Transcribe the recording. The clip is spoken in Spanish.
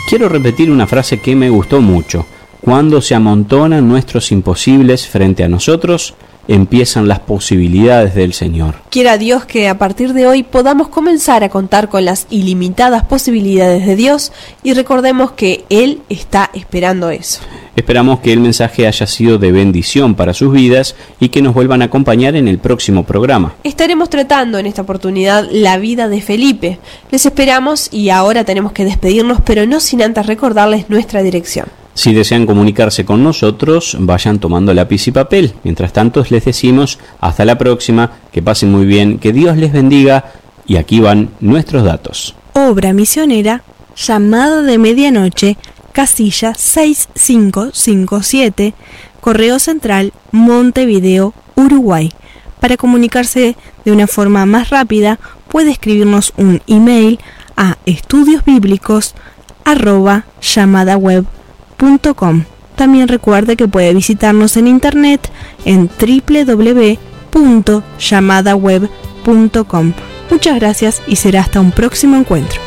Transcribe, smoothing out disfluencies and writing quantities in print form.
Quiero repetir una frase que me gustó mucho. Cuando se amontonan nuestros imposibles frente a nosotros, empiezan las posibilidades del Señor. Quiera Dios que a partir de hoy podamos comenzar a contar con las ilimitadas posibilidades de Dios y recordemos que Él está esperando eso. Esperamos que el mensaje haya sido de bendición para sus vidas y que nos vuelvan a acompañar en el próximo programa. Estaremos tratando en esta oportunidad la vida de Felipe. Les esperamos y ahora tenemos que despedirnos, pero no sin antes recordarles nuestra dirección. Si desean comunicarse con nosotros, vayan tomando lápiz y papel. Mientras tanto, les decimos hasta la próxima, que pasen muy bien, que Dios les bendiga, y aquí van nuestros datos. Obra misionera, Llamada de Medianoche, casilla 6557, Correo Central, Montevideo, Uruguay. Para comunicarse de una forma más rápida, puede escribirnos un email a estudiosbiblicos@llamadaweb.com. También recuerde que puede visitarnos en internet en www.llamadaweb.com. Muchas gracias y será hasta un próximo encuentro.